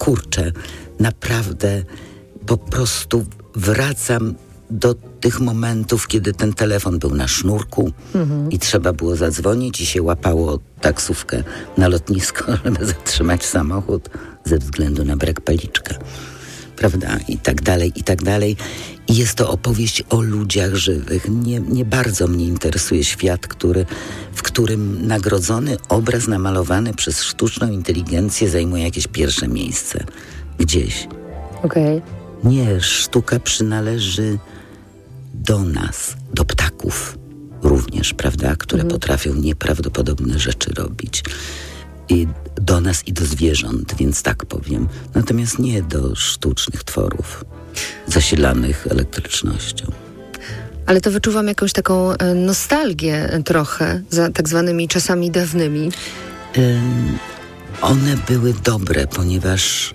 kurczę, naprawdę po prostu wracam do tych momentów, kiedy ten telefon był na sznurku i trzeba było zadzwonić i się łapało taksówkę na lotnisko, żeby zatrzymać samochód ze względu na brak paliczka. Prawda? I tak dalej, i tak dalej. I jest to opowieść o ludziach żywych. Nie bardzo mnie interesuje świat, w którym nagrodzony obraz namalowany przez sztuczną inteligencję zajmuje jakieś pierwsze miejsce. Gdzieś. Okej. Nie, sztuka przynależy do nas, do ptaków również, prawda? Które potrafią nieprawdopodobne rzeczy robić. I do nas i do zwierząt, więc tak powiem. Natomiast nie do sztucznych tworów zasilanych elektrycznością. Ale to wyczuwam jakąś taką nostalgię trochę za tak zwanymi czasami dawnymi. One były dobre, ponieważ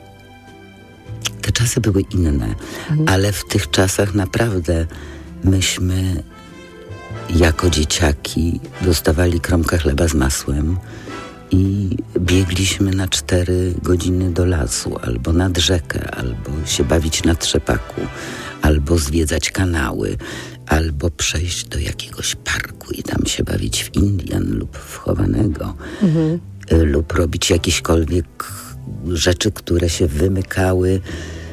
te czasy były inne, ale w tych czasach naprawdę myśmy jako dzieciaki dostawali kromkę chleba z masłem i biegliśmy na 4 godziny do lasu, albo nad rzekę, albo się bawić na trzepaku, albo zwiedzać kanały, albo przejść do jakiegoś parku i tam się bawić w Indian lub w chowanego, lub robić jakiekolwiek rzeczy, które się wymykały.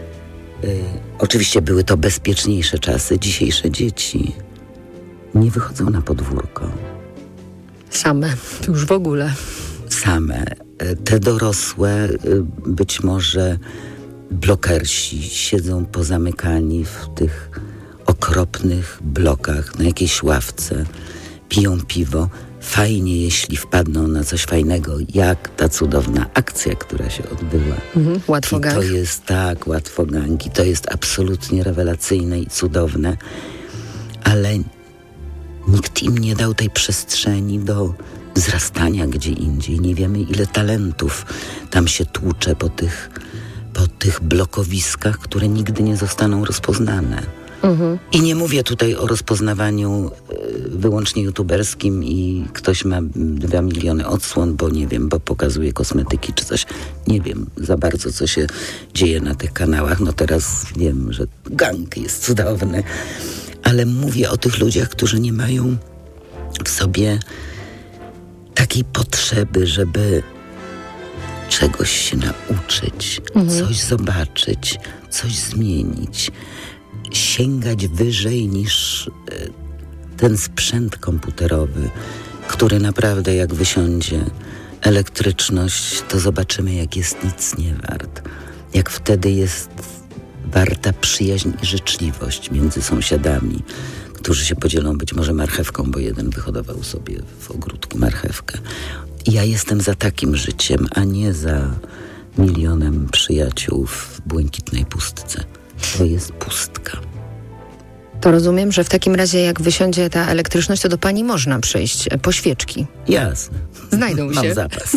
Oczywiście były to bezpieczniejsze czasy. Dzisiejsze dzieci nie wychodzą na podwórko. Same, już w ogóle. Same. Te dorosłe, być może blokersi, siedzą pozamykani w tych okropnych blokach na jakiejś ławce, piją piwo. Fajnie, jeśli wpadną na coś fajnego, jak ta cudowna akcja, która się odbyła. Łatwogang. I to jest tak, łatwogang. I to jest absolutnie rewelacyjne i cudowne, ale nikt im nie dał tej przestrzeni do wzrastania gdzie indziej. Nie wiemy, ile talentów tam się tłucze po tych blokowiskach, które nigdy nie zostaną rozpoznane. I nie mówię tutaj o rozpoznawaniu wyłącznie youtuberskim i ktoś ma 2 miliony odsłon, bo nie wiem, bo pokazuje kosmetyki czy coś. Nie wiem za bardzo, co się dzieje na tych kanałach. No teraz wiem, że gang jest cudowny. Ale mówię o tych ludziach, którzy nie mają w sobie takiej potrzeby, żeby czegoś się nauczyć, coś zobaczyć, coś zmienić, sięgać wyżej niż ten sprzęt komputerowy, który naprawdę jak wysiądzie elektryczność, to zobaczymy, jak jest nic nie wart. Jak wtedy jest warta przyjaźń i życzliwość między sąsiadami, którzy się podzielą być może marchewką, bo jeden wyhodował sobie w ogródku marchewkę. I ja jestem za takim życiem, a nie za milionem przyjaciół w błękitnej pustce. To jest pustka. To rozumiem, że w takim razie jak wysiądzie ta elektryczność, to do pani można przyjść po świeczki. Jasne. Znajdą się. Mam zapas.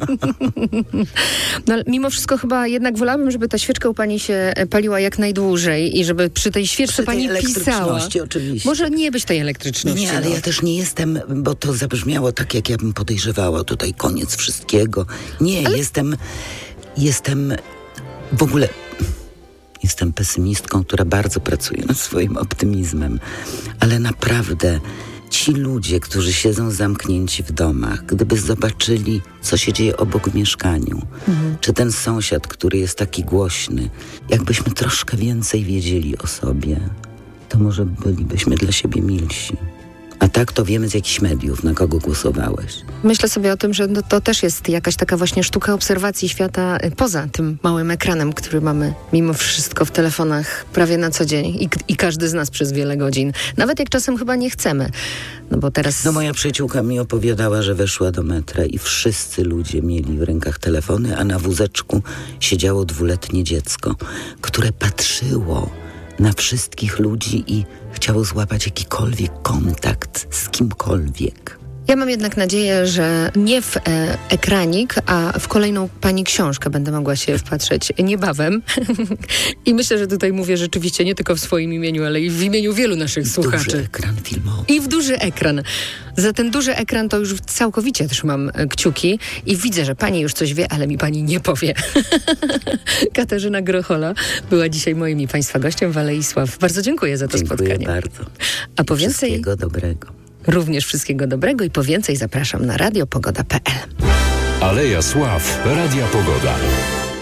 No, ale mimo wszystko chyba jednak wolałabym, żeby ta świeczka u pani się paliła jak najdłużej i żeby przy tej świeczce pani pisała. Oczywiście. Może nie być tej elektryczności. Nie, ale ja też nie jestem, bo to zabrzmiało tak, jak ja bym podejrzewała. Tutaj koniec wszystkiego. Nie, ale jestem w ogóle... Jestem pesymistką, która bardzo pracuje nad swoim optymizmem. Ale naprawdę ci ludzie, którzy siedzą zamknięci w domach, gdyby zobaczyli, co się dzieje obok w mieszkaniu, czy ten sąsiad, który jest taki głośny, jakbyśmy troszkę więcej wiedzieli o sobie, to może bylibyśmy dla siebie milsi. A tak to wiemy z jakichś mediów, na kogo głosowałeś. Myślę sobie o tym, że to też jest jakaś taka właśnie sztuka obserwacji świata poza tym małym ekranem, który mamy mimo wszystko w telefonach prawie na co dzień i każdy z nas przez wiele godzin. Nawet jak czasem chyba nie chcemy. No bo teraz... No moja przyjaciółka mi opowiadała, że weszła do metra i wszyscy ludzie mieli w rękach telefony, a na wózeczku siedziało 2-letnie dziecko, które patrzyło na wszystkich ludzi i chciało złapać jakikolwiek kontakt z kimkolwiek. Ja mam jednak nadzieję, że nie w ekranik, a w kolejną pani książkę będę mogła się wpatrzeć niebawem. I myślę, że tutaj mówię rzeczywiście nie tylko w swoim imieniu, ale i w imieniu wielu naszych słuchaczy. Duży ekran filmowy. I w duży ekran. Za ten duży ekran to już całkowicie trzymam kciuki i widzę, że pani już coś wie, ale mi pani nie powie. Katarzyna Grochola była dzisiaj moim i państwa gościem w Alei Sław. Bardzo dziękuję za to spotkanie. Dziękuję bardzo. A po więcej... Wszystkiego dobrego. Również wszystkiego dobrego i po więcej zapraszam na radiopogoda.pl. Aleja Sław, Radia Pogoda.